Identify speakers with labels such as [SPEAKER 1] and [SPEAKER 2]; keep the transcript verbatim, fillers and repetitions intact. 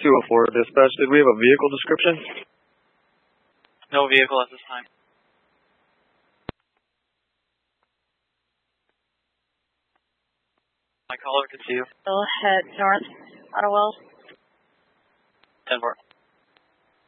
[SPEAKER 1] two oh four, dispatch. Did we have a vehicle description?
[SPEAKER 2] No vehicle at this time. My caller can see you.
[SPEAKER 3] We'll head north, Ottawa.
[SPEAKER 2] ten four.